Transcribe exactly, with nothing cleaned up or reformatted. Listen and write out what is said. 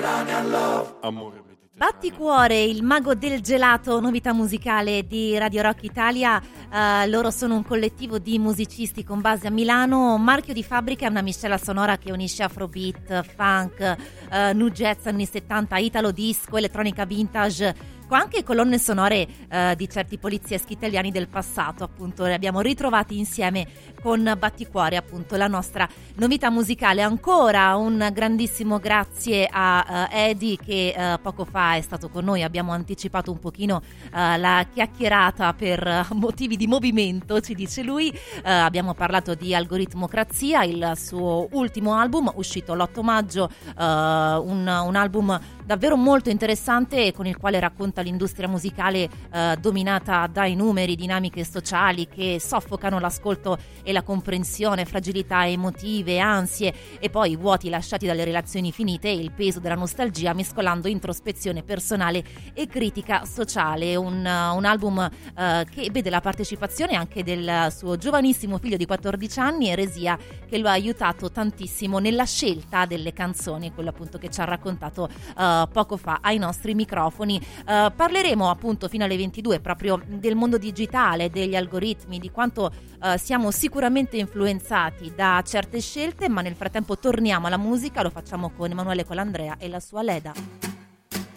Amore. Batticuore, il mago del gelato, novità musicale di Radio Rock Italia. Uh, loro sono un collettivo di musicisti con base a Milano. Marchio di fabbrica è una miscela sonora che unisce afrobeat, funk, uh, nu jazz anni settanta, italo disco, elettronica vintage, con anche colonne sonore uh, di certi polizieschi italiani del passato. Appunto le abbiamo ritrovati insieme con Batticuore, appunto la nostra novità musicale. Ancora un grandissimo grazie a uh, Eddie che uh, poco fa è stato con noi. Abbiamo anticipato un pochino uh, la chiacchierata per uh, motivi di movimento, ci dice lui. Uh, abbiamo parlato di Algoritmocrazia, il suo ultimo album uscito l'otto maggio, uh, un, un album davvero molto interessante con il quale racconta l'industria musicale uh, dominata dai numeri, dinamiche sociali che soffocano l'ascolto e la comprensione, fragilità emotive, ansie e poi vuoti lasciati dalle relazioni finite e il peso della nostalgia, mescolando introspezione personale e critica sociale. Un, uh, un album uh, che vede la partecipazione anche del suo giovanissimo figlio di quattordici anni, Eresia, che lo ha aiutato tantissimo nella scelta delle canzoni, quello appunto che ci ha raccontato uh, poco fa ai nostri microfoni. Uh, parleremo appunto fino alle ventidue proprio del mondo digitale, degli algoritmi, di quanto uh, siamo sicuramente influenzati da certe scelte, ma nel frattempo torniamo alla musica, lo facciamo con Emanuele Colandrea e la sua Leda.